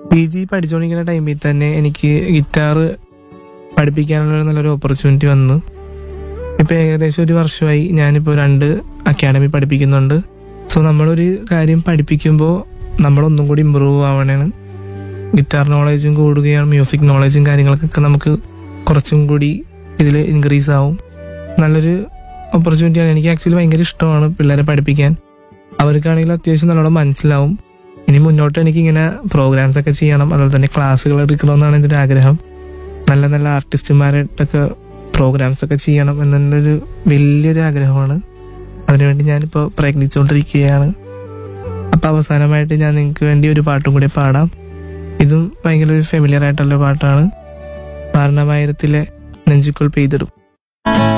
PG പഠിച്ചുകൊണ്ടിരിക്കുന്ന ടൈമിൽ തന്നെ എനിക്ക് ഗിറ്റാർ പഠിപ്പിക്കാനുള്ള നല്ലൊരു ഓപ്പർച്യൂണിറ്റി വന്നു. ഇപ്പം ഏകദേശം 1 വർഷമായി ഞാനിപ്പോൾ 2 അക്കാഡമി പഠിപ്പിക്കുന്നുണ്ട്. സോ നമ്മളൊരു കാര്യം പഠിപ്പിക്കുമ്പോൾ നമ്മളൊന്നും കൂടി ഇമ്പ്രൂവ് ആവണേണ്. ഗിറ്റാർ നോളേജും കൂടുകയാണ്, മ്യൂസിക് നോളേജും കാര്യങ്ങൾക്കൊക്കെ നമുക്ക് കുറച്ചും കൂടി ഇതിൽ ഇൻക്രീസ് ആവും. നല്ലൊരു ഓപ്പർച്യൂണിറ്റിയാണ്. എനിക്ക് ആക്ച്വലി ഭയങ്കര ഇഷ്ടമാണ് പിള്ളേരെ പഠിപ്പിക്കാൻ. അവർക്കാണെങ്കിലും അത്യാവശ്യം നല്ലോണം മനസ്സിലാവും. ഇനി മുന്നോട്ട് എനിക്കിങ്ങനെ പ്രോഗ്രാംസ് ഒക്കെ ചെയ്യണം, അതുപോലെ തന്നെ ക്ലാസ്സുകൾ എടുക്കണമെന്നാണ് എൻ്റെ ഒരു ആഗ്രഹം. നല്ല നല്ല ആർട്ടിസ്റ്റുമാരായിട്ടൊക്കെ പ്രോഗ്രാംസ് ഒക്കെ ചെയ്യണം എന്നുള്ളൊരു വലിയൊരു ആഗ്രഹമാണ്. അതിനുവേണ്ടി ഞാനിപ്പോൾ പ്രയത്നിച്ചുകൊണ്ടിരിക്കുകയാണ്. അപ്പം അവസാനമായിട്ട് ഞാൻ നിങ്ങൾക്ക് വേണ്ടി ഒരു പാട്ടും കൂടി പാടാം. ഇതും ഭയങ്കര ഒരു ഫെമിലിയർ ആയിട്ടുള്ള പാട്ടാണ്. വാരണമായിരത്തിലെ നെഞ്ചുക്കുൾ പെയ്തിടും.